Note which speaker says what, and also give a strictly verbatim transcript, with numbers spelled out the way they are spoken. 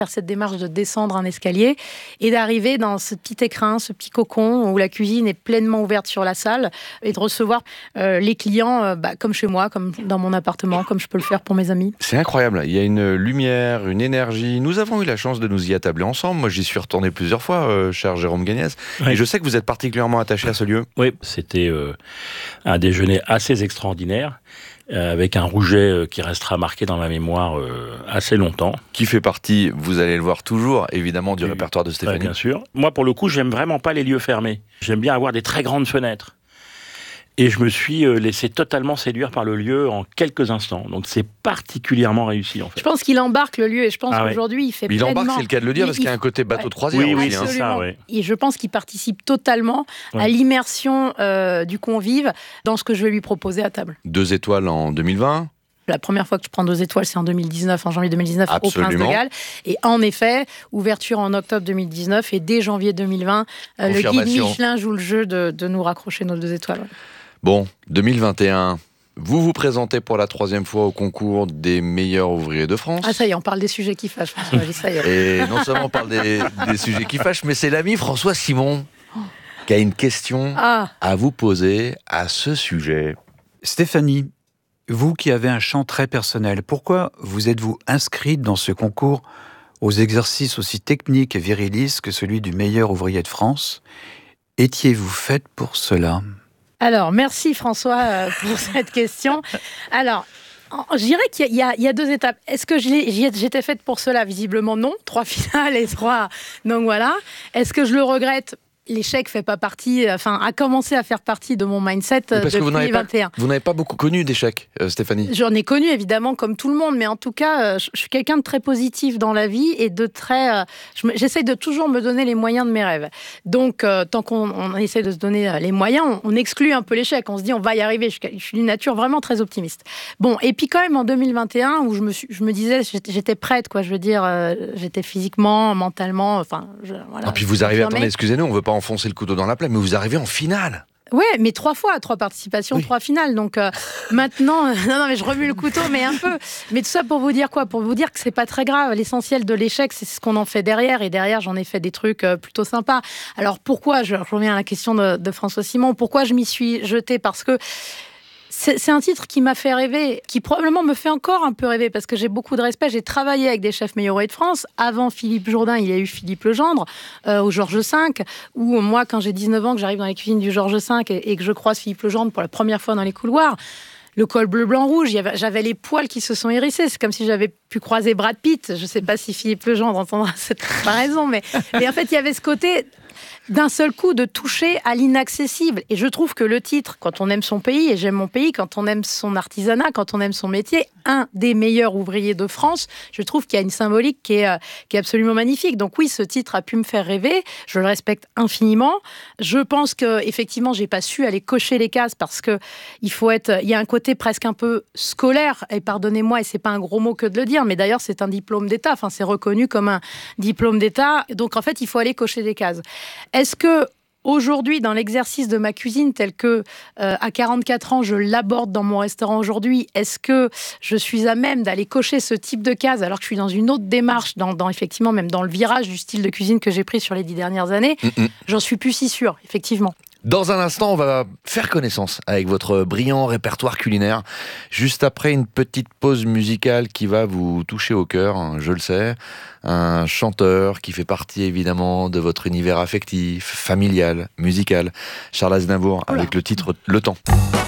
Speaker 1: faire cette démarche de descendre un escalier et d'arriver dans ce petit écrin, ce petit cocon où la cuisine est pleinement ouverte sur la salle et de recevoir euh, les clients euh, bah, comme chez moi, comme dans mon appartement, comme je peux le faire pour mes amis.
Speaker 2: C'est incroyable, il y a une lumière, une énergie. Nous avons eu la chance de nous y attabler ensemble. Moi, j'y suis retourné plusieurs fois, euh, cher Jérôme Gagnès. Oui. Et je sais que vous êtes particulièrement attaché à ce lieu.
Speaker 3: Oui, c'était euh, un déjeuner assez extraordinaire, euh, avec un rouget euh, qui restera marqué dans ma mémoire euh, assez longtemps.
Speaker 2: Qui fait partie, vous allez le voir toujours, évidemment, du oui. répertoire de Stéphanie.
Speaker 3: Ouais, bien sûr. Moi, pour le coup, j'aime vraiment pas les lieux fermés. J'aime bien avoir des très grandes fenêtres. Et je me suis laissé totalement séduire par le lieu en quelques instants. Donc c'est particulièrement réussi en fait.
Speaker 1: Je pense qu'il embarque le lieu et je pense ah qu'aujourd'hui
Speaker 2: ouais.
Speaker 1: il fait
Speaker 2: Mais
Speaker 1: pleinement...
Speaker 2: Il embarque, c'est le cas de le dire, il, parce qu'il y a un côté bateau ouais. de croisière.
Speaker 3: Oui, oui,
Speaker 2: aussi,
Speaker 3: hein. c'est ça, oui.
Speaker 1: Et je pense qu'il participe totalement oui. à l'immersion euh, du convive dans ce que je vais lui proposer à table.
Speaker 2: Deux étoiles en deux mille vingt.
Speaker 1: La première fois que je prends deux étoiles, c'est en deux mille dix-neuf, en janvier deux mille dix-neuf, Absolument. Au Prince de Galles. Et en effet, ouverture en octobre deux mille dix-neuf et dès janvier deux mille vingt, euh, le guide Michelin joue le jeu de, de nous raccrocher nos deux étoiles.
Speaker 2: Bon, deux mille vingt et un, vous vous présentez pour la troisième fois au concours des meilleurs ouvriers de France.
Speaker 1: Ah ça y est, on parle des sujets qui fâchent. Ça y est.
Speaker 2: Et non seulement on parle des, des sujets qui fâchent, mais c'est l'ami François Simon qui a une question ah. à vous poser à ce sujet.
Speaker 4: Stéphanie, vous qui avez un champ très personnel, pourquoi vous êtes-vous inscrite dans ce concours aux exercices aussi techniques et virilistes que celui du meilleur ouvrier de France? Étiez-vous faite pour cela ?
Speaker 1: Alors, merci François pour cette question. Alors, je dirais qu'il y a, il y a deux étapes. Est-ce que j'étais faite pour cela? Visiblement non. Trois finales et trois... Donc voilà. Est-ce que je le regrette? L'échec fait pas partie, enfin, a commencé à faire partie de mon mindset
Speaker 2: parce
Speaker 1: depuis
Speaker 2: que vous n'avez
Speaker 1: vingt et un.
Speaker 2: Pas, vous n'avez pas beaucoup connu d'échecs, euh, Stéphanie.
Speaker 1: J'en ai connu évidemment comme tout le monde, mais en tout cas, je, je suis quelqu'un de très positif dans la vie et de très. Euh, je, j'essaie de toujours me donner les moyens de mes rêves. Donc, euh, tant qu'on on essaie de se donner les moyens, on, on exclut un peu l'échec. On se dit, on va y arriver. Je, je suis d'une nature vraiment très optimiste. Bon, et puis quand même en deux mille vingt et un, où je me, suis, je me disais, j'étais, j'étais prête, quoi. Je veux dire, euh, j'étais physiquement, mentalement, enfin. Je, voilà.
Speaker 2: Et puis vous arrivez, attendez, excusez-nous, on veut pas enfoncer le couteau dans la plaie, mais vous arrivez en finale.
Speaker 1: Ouais, mais trois fois, trois participations, oui. trois finales. Donc euh, maintenant, euh, non, non, mais je remue le couteau, mais un peu. Mais tout ça pour vous dire quoi? Pour vous dire que c'est pas très grave. L'essentiel de l'échec, c'est ce qu'on en fait derrière. Et derrière, j'en ai fait des trucs euh, plutôt sympas. Alors pourquoi? Je reviens à la question de, de François Simon. Pourquoi je m'y suis jetée? Parce que C'est, c'est un titre qui m'a fait rêver, qui probablement me fait encore un peu rêver, parce que j'ai beaucoup de respect. J'ai travaillé avec des chefs meilleurs de France. Avant Philippe Jourdain, il y a eu Philippe Legendre, euh, au Georges cinq, où moi, quand j'ai dix-neuf ans, que j'arrive dans les cuisines du Georges cinq et, et que je croise Philippe Legendre pour la première fois dans les couloirs, le col bleu, blanc, rouge, y avait, j'avais les poils qui se sont hérissés. C'est comme si j'avais pu croiser Brad Pitt. Je ne sais pas si Philippe Legendre entendra cette comparaison, mais, mais en fait, il y avait ce côté d'un seul coup de toucher à l'inaccessible. Et je trouve que le titre, quand on aime son pays, et j'aime mon pays, quand on aime son artisanat, quand on aime son métier, un des meilleurs ouvriers de France, je trouve qu'il y a une symbolique qui est, euh, qui est absolument magnifique. Donc oui, ce titre a pu me faire rêver, je le respecte infiniment. Je pense qu'effectivement, j'ai pas su aller cocher les cases parce que il faut être, il y a un côté presque un peu scolaire, et pardonnez-moi, et c'est pas un gros mot que de le dire, mais d'ailleurs, c'est un diplôme d'État, enfin, c'est reconnu comme un diplôme d'État. Donc en fait, il faut aller cocher des cases. Est-ce que aujourd'hui, dans l'exercice de ma cuisine, tel que euh, à quarante-quatre ans, je l'aborde dans mon restaurant aujourd'hui, est-ce que je suis à même d'aller cocher ce type de case alors que je suis dans une autre démarche, dans, dans effectivement même dans le virage du style de cuisine que j'ai pris sur les dix dernières années? Mm-mm. J'en suis plus si sûre, effectivement.
Speaker 2: Dans un instant, on va faire connaissance avec votre brillant répertoire culinaire. Juste après une petite pause musicale qui va vous toucher au cœur, je le sais. Un chanteur qui fait partie évidemment de votre univers affectif, familial, musical. Charles Aznavour avec le titre Le Temps.